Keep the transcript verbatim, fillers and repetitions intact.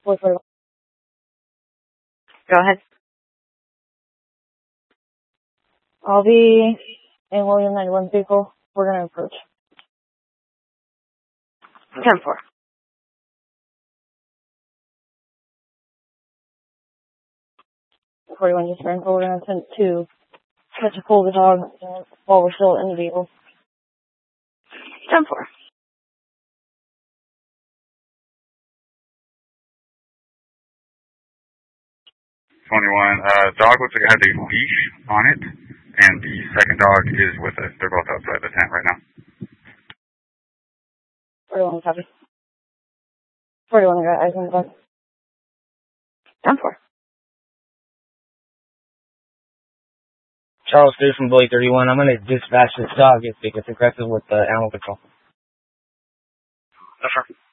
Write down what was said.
four forty-one. Go ahead. I'll be in William ninety-one vehicle. We're going to approach. ten four. forty-one just ran. We're going to attempt to catch a pull the dog while we're still in the vehicle. ten four. twenty-one. Uh, dog looks like it has a leash on it, and the second dog is with it. They're both outside the tent right now. forty-one, copy. forty-one, got eyes on the dog. ten four. Charles three from Bully thirty-one. I'm going to dispatch this dog if it gets aggressive with the animal control. Yes, sir.